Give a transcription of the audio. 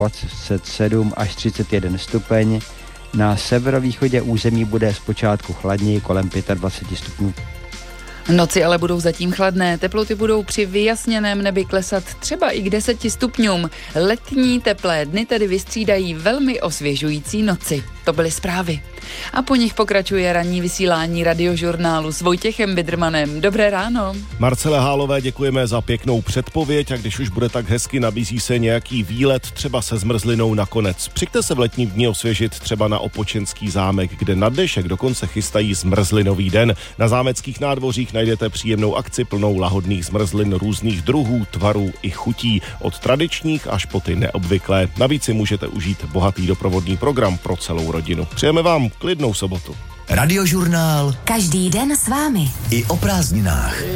27 až 31 stupeň. Na severovýchodě území bude zpočátku chladněji kolem 25 stupňů. Noci ale budou zatím chladné, teploty budou při vyjasněném nebi klesat třeba i k 10 stupňům. Letní teplé dny tedy vystřídají velmi osvěžující noci. To byly zprávy. A po nich pokračuje ranní vysílání Radiožurnálu s Vojtěchem Bidrmanem. Dobré ráno. Marcele Hálové děkujeme za pěknou předpověď a když už bude tak hezky, nabízí se nějaký výlet třeba se zmrzlinou nakonec. Přijďte se v letním dni osvěžit třeba na Opočenský zámek, kde na dnešek dokonce chystají zmrzlinový den. Na zámeckých nádvořích najdete příjemnou akci plnou lahodných zmrzlin různých druhů, tvarů i chutí, od tradičních až po ty neobvyklé. Navíc si můžete užít bohatý doprovodný program pro celou rodinu. Přejeme vám klidnou sobotu. Radiožurnál. Každý den s vámi. I o prázdninách.